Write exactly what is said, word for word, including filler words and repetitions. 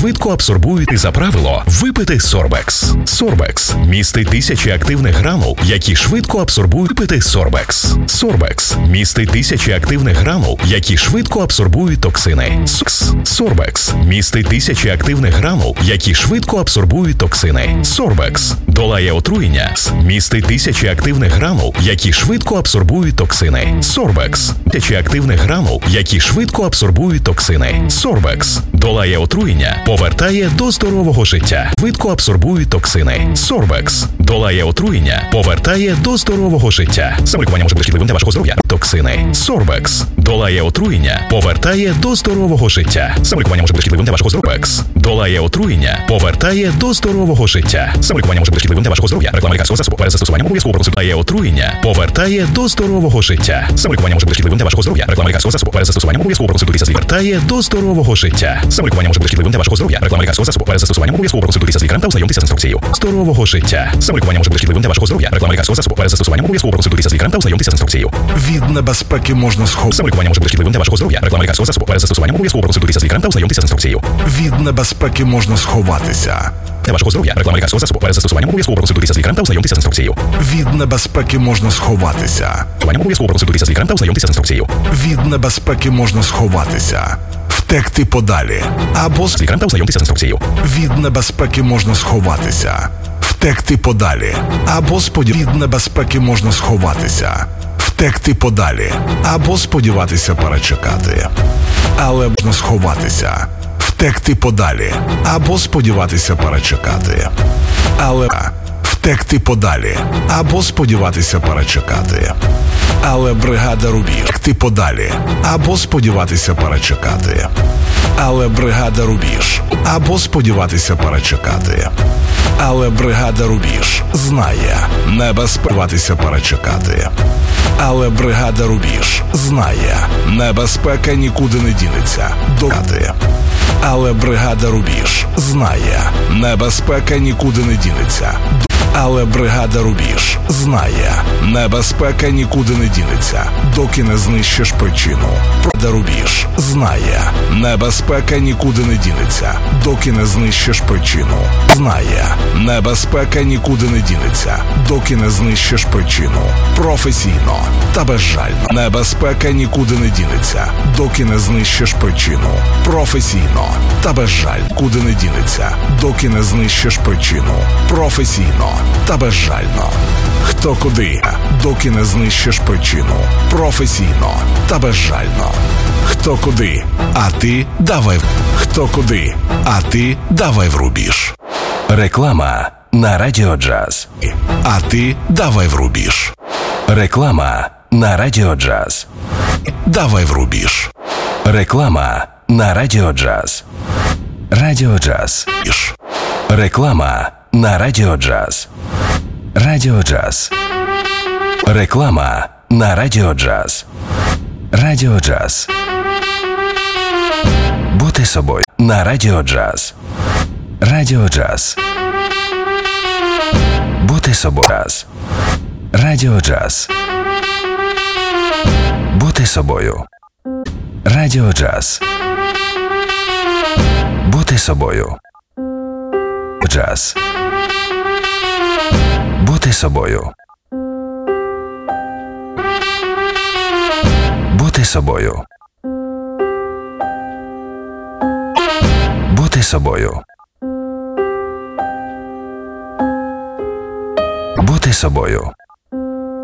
швидко абсорбують і за правило випити Сорбекс. Сорбекс містить тисячі активних гранул, які швидко абсорбують. Випити Сорбекс. Сорбекс містить тисячі активних гранул, які швидко абсорбують токсини. Сорбекс містить тисячі активних гранул, які швидко абсорбують токсини. Сорбекс долає отруєння. Містить тисячі активних гранул, які швидко абсорбують токсини. Сорбекс тисячі активних гранул, які швидко абсорбують токсини. Сорбекс долає отруєння, повертає до здорового життя. Швидко абсорбують токсини. Сорбекс долає отруєння, повертає до здорового життя. Самолікування може бути шкідливим для вашого здоров'я. Токсини. Сорбекс долає отруєння, повертає до здорового життя. Самолікування може бути шкідливим для вашого здоров'я. Долає отруєння, повертає до здорового життя. Самолікування може бути шкідливим для вашого здоров'я. Реклама лікарського засобу перед застосуванням обов'язково проконсультує отруєння, повертає до здорового життя. Самолікування може бути шкідливим для вашого здоров'я. Реклама лікарського засобу перед застосуванням обов'язково проконсультуйся з лікарем. Повертає до здорового життя. Самолікування може бути шкідливим для вашого здоров'я. Реклама лікарського засобу перед застосуванням обов'язково проконсультуйся з лікарем та ознайомтеся з інструкцією. Здорового життя. Самолікування може бути шкідливим для вашого здоров'я. Реклама лікарського засобу перед застосуванням обов'язково проконсультуйся з лікарем та ознайомтеся з інструкцією. Від небезпеки можна сховатися. Самолікування може бути шкідливим для вашого здоров'я. Реклама лікарського засобу перед застосуванням обов'язково проконсультуйся з лікарем та ознайомтеся з інструкцією. Від небезпеки можна сховатися. Для вашого здоров'я. Реклама лікарського засобу перед застосуванням обов'язково проконсультуйся з лікарем та ознайомтеся з інструкцією. Від небезпеки можна сховатися. Обов'язково проконсультуйся з лікарем та ознайомтеся з інструкцією. Від небезпеки можна сховатися. Втекти подалі. Або з лікарем та ознайомтеся з інструкцією. Від небезпеки можна сховатися. Втекти подалі. Або сподіватися. Від небезпеки можна сховатися. Втекти подалі. Або сподіватися перечекати. Але можна сховатися. Втекти подалі. Або сподіватися перечекати. Але втекти подалі. Або сподіватися перечекати. Але бригада Рубіж. Втекти подалі. Або сподіватися перечекати. Але бригада Рубіж. Або сподіватися перечекати. Але бригада Рубіж знає, не сподіватися перечекати. Але бригада Рубіж знає, небезпека нікуди не дінеться. Докати. Але бригада Рубіж знає, небезпека нікуди не дінеться. Але бригада Рубіж знає, небезпека нікуди не дінеться, доки не знищиш причину. Бригада Рубіж знає, небезпека нікуди не дінеться, доки не знищиш причину. Знає, небезпека нікуди не дінеться, доки не знищиш причину. Професійно та безжально. Небезпека нікуди не дінеться, доки не знищиш причину. Професійно та безжально. Куди не дінеться, доки не знищиш причину. Професійно та безжально. Хто куди, доки не знищиш причину. Професійно та безжально. Хто куди, а ти давай. Хто куди, а ти давай в рубіж. Реклама на Радіо Джаз. А ти давай в рубіж. Реклама на Радіо Джаз. Давай в рубіж. Реклама на Радіо Джаз. Радіо Джаз. Реклама на Радіо Джаз. Радіо Джаз. Реклама на Радіо Джаз. Радіо Джаз. Бути собою на Радіо Джаз. Радіо Джаз. Бути собою. Радіо Джаз. Бути собою. Радіо Джаз. Бути собою. Джаз. Бути собою. Бути собою. Бути собою. Бути собою.